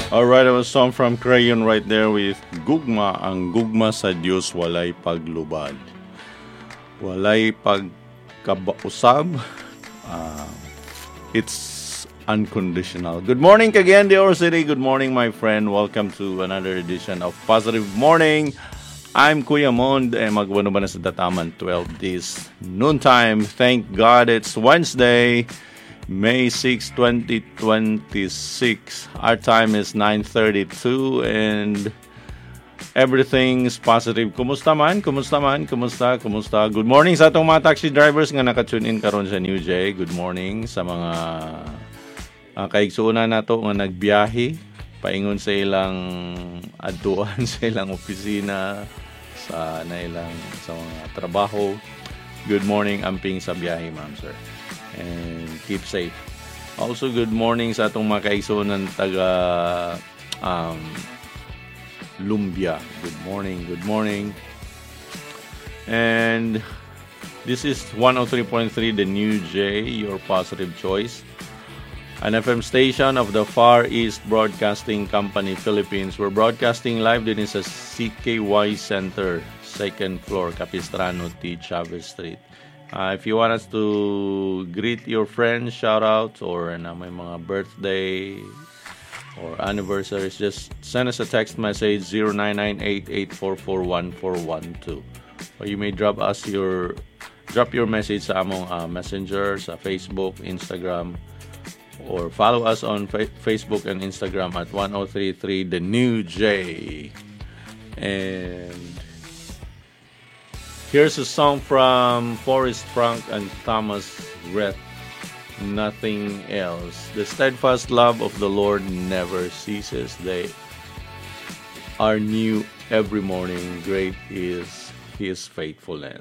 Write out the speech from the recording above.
Alright, I was song from Crayon right there with Gugma. Ang gugma sa Diyos walay paglubad. Walay pagkabausab. Uh, it's unconditional. Good morning again, Deor City. Good morning, my friend. Welcome to another edition of Positive Morning. I'm Kuya Mond, magwano ba na sa Dataman 12 this noontime. Thank God it's Wednesday, May 6, 2026. Our time is 9:32 and everything's positive. Kumusta man? Kumusta? Good morning sa atong mga taxi drivers nga naka-tune in karon sa New J. Good morning sa mga kaigsuonan nato nga nagbiyahe paingon sa ilang adtuan sa ilang opisina sa mga trabaho. Good morning amping sa biyahe, ma'am, sir. And keep safe. Also, good morning sa atong mga kaigsuonan taga Lumbia. Good morning. And this is 103.3 The New J, your positive choice. An FM station of the Far East Broadcasting Company, Philippines. We're broadcasting live din sa CKY Center, second floor, Capistrano T. Chavez Street. If you want us to greet your friends, shout out, or may mga birthday or anniversaries, just send us a text message 0998-844-1412. Or you may drop your message sa among messenger sa Facebook, Instagram, or follow us on Facebook and Instagram at 1033 The New J. And here's a song from Forrest Frank and Thomas Rhett, Nothing Else. The steadfast love of the Lord never ceases. They are new every morning. Great is His faithfulness.